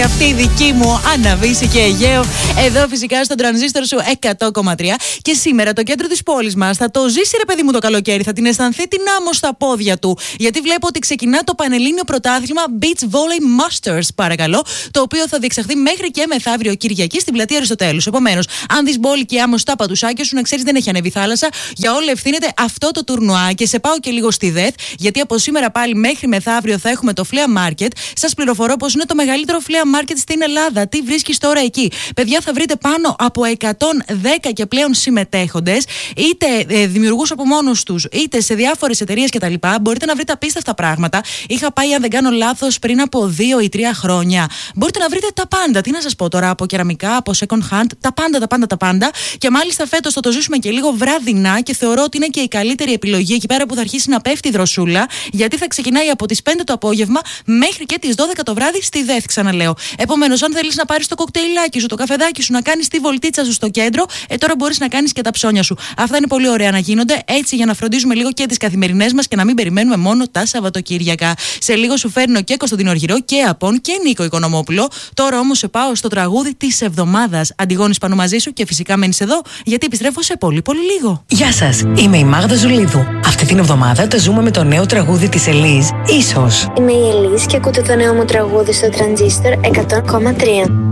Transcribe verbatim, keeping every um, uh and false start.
και αυτή η δική μου Αναβίση και Αιγαίο. Εδώ φυσικά στον τρανζίστορ σου εκατό κόμμα τρία. Και σήμερα το κέντρο της πόλης μας θα το ζήσει, ρε παιδί μου, το καλοκαίρι. Θα την αισθανθεί την άμμο στα πόδια του. Γιατί βλέπω ότι ξεκινά το Πανελλήνιο Πρωτάθλημα Beach Volley Masters, παρακαλώ. Το οποίο θα διεξαχθεί μέχρι και μεθαύριο Κυριακή στην πλατεία Αριστοτέλους. Επομένως, αν δεις μπόλικη και άμμο στα πατουσάκια σου, να ξέρεις δεν έχει ανέβει θάλασσα. Για όλα ευθύνεται αυτό το τουρνουά. Και σε πάω και λίγο στη ΔΕΘ, γιατί από σήμερα πάλι μέχρι μεθαύριο θα έχουμε το Flea Market. Σας πληροφορώ πως είναι το μεγαλύτερο Flea Market στην Ελλάδα. Τι βρίσκεις τώρα εκεί? Παιδιά, θα βρείτε πάνω από εκατόν δέκα και πλέον συμμετέχοντες, είτε ε, δημιουργούς από μόνος τους, είτε σε διάφορες εταιρείες κτλ. Μπορείτε να βρείτε απίστευτα πράγματα. Είχα πάει, αν δεν κάνω λάθος, πριν από δύο ή τρία χρόνια. Μπορείτε να βρείτε τα πάντα. Τι να σας πω τώρα, από κεραμικά, από second hand, τα πάντα, τα πάντα, τα πάντα. Και μάλιστα φέτος θα το ζήσουμε και λίγο βραδινά και θεωρώ ότι είναι και η καλύτερη επιλογή εκεί πέρα που θα αρχίσει να πέφτει η δροσούλα, γιατί θα ξεκινάει από τις πέντε το απόγευμα μέχρι και τις δώδεκα το βράδυ στη ΔΕΘ, ξαναλέω. Επομένως, αν θέλεις να πάρεις το κοκτέιλάκι σου, το καφεδάκι σου, να κάνεις τη βολτίτσα σου στο κέντρο, ε, τώρα μπορείς να κάνεις και τα ψώνια σου. Αυτά είναι πολύ ωραία να γίνονται, έτσι για να φροντίζουμε λίγο και τις καθημερινές μας και να μην περιμένουμε μόνο τα Σαββατοκύριακα. Σε λίγο σου φέρνω και Κωνσταντίνο Αργυρό και Απόν και Νίκο Οικονομόπουλο. Τώρα όμως σε πάω στο τραγούδι της εβδομάδας. Αντιγόνης Πανού μαζί σου και φυσικά μένεις εδώ, γιατί επιστρέφω σε πολύ πολύ λίγο. Γεια σας, είμαι η Μάγδα Ζουλίδου. Αυτή την εβδομάδα το ζούμε με το νέο τραγούδι της Ελίζ, Ίσως. Είμαι η Ελίζ και ακούτε το νέο μου τραγούδι στο Τρανζίστορ εκατό κόμμα τρία.